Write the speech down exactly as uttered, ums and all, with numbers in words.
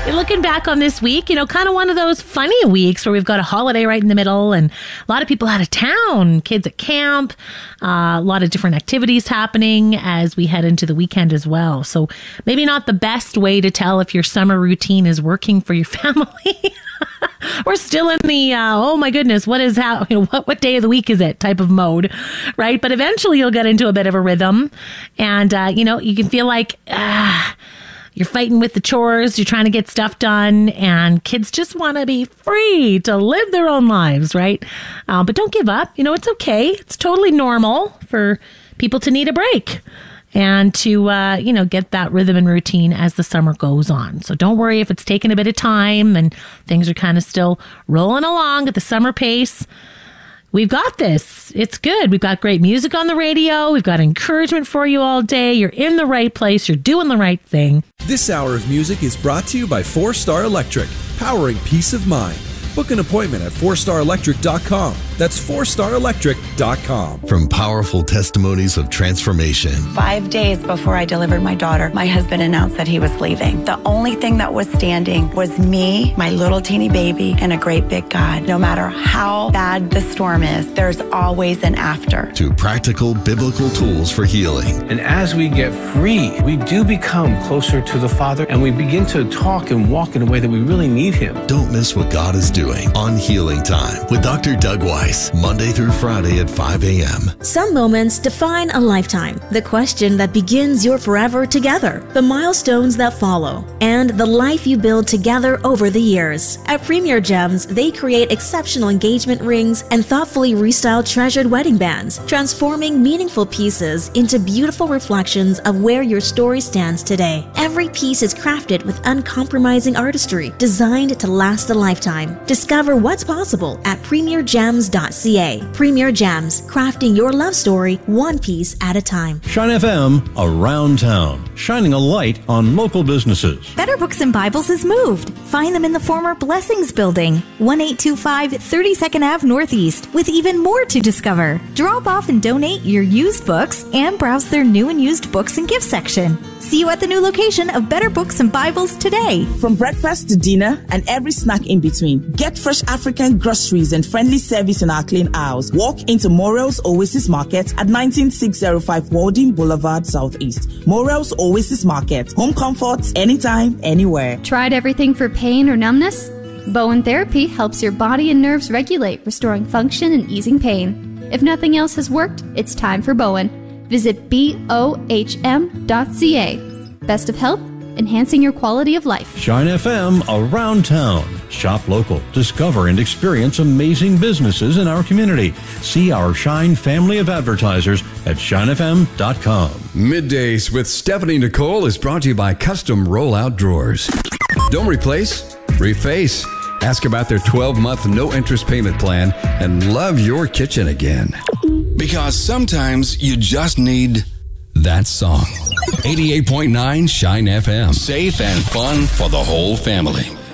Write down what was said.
Looking back on this week, you know, kind of one of those funny weeks where we've got a holiday right in the middle and a lot of people out of town, kids at camp, uh, a lot of different activities happening as we head into the weekend as well. So maybe not the best way to tell if your summer routine is working for your family. We're still in the, uh, oh my goodness, what is how, you know, what, what day of the week is it type of mode, right? But eventually you'll get into a bit of a rhythm and, uh, you know, you can feel like, ah, you're fighting with the chores, you're trying to get stuff done, and kids just want to be free to live their own lives, right? Uh, but don't give up. You know, it's okay. It's totally normal for people to need a break and to, uh, you know, get that rhythm and routine as the summer goes on. So don't worry if it's taking a bit of time and things are kind of still rolling along at the summer pace. We've got this. It's good. We've got great music on the radio. We've got encouragement for you all day. You're in the right place. You're doing the right thing. This hour of music is brought to you by Four Star Electric, powering peace of mind. Book an appointment at four star electric dot com. That's four star electric dot com. From powerful testimonies of transformation. Five days before I delivered my daughter, my husband announced that he was leaving. The only thing that was standing was me, my little teeny baby, and a great big God. No matter how bad the storm is, there's always an after. To practical biblical tools for healing. And as we get free, we do become closer to the Father, and we begin to talk and walk in a way that we really need Him. Don't miss what God is doing on Healing Time with Doctor Doug Weiss, Monday through Friday at five a.m. Some moments define a lifetime. The question that begins your forever together, the milestones that follow, and the life you build together over the years. At Premier Gems, they create exceptional engagement rings and thoughtfully restyled treasured wedding bands, transforming meaningful pieces into beautiful reflections of where your story stands today. Every piece is crafted with uncompromising artistry, designed to last a lifetime. Discover what's possible at premier gems dot c a. Premier Gems, crafting your love story one piece at a time. Shine F M, around town, shining a light on local businesses. Better Books and Bibles has moved. Find them in the former Blessings Building, eighteen twenty-five thirty-second Avenue Northeast, with even more to discover. Drop off and donate your used books and browse their new and used books and gift section. See you at the new location of Better Books and Bibles today. From breakfast to dinner and every snack in between, get fresh African groceries and friendly service in our clean aisles. Walk into Morel's Oasis Market at nineteen six oh five Walden Boulevard Southeast. Morel's Oasis Market. Home comfort, anytime, anywhere. Tried everything for pain or numbness? Bowen Therapy helps your body and nerves regulate, restoring function and easing pain. If nothing else has worked, it's time for Bowen. Visit B O H M dot C A. Best of health, enhancing your quality of life. Shine F M, around town. Shop local. Discover and experience amazing businesses in our community. See our Shine family of advertisers at shine f m dot com. Middays with Stephanie Nicole is brought to you by Custom Rollout Drawers. Don't replace, reface. Ask about their twelve-month no-interest payment plan and love your kitchen again. Because sometimes you just need that song. eighty-eight point nine Shine F M. Safe and fun for the whole family.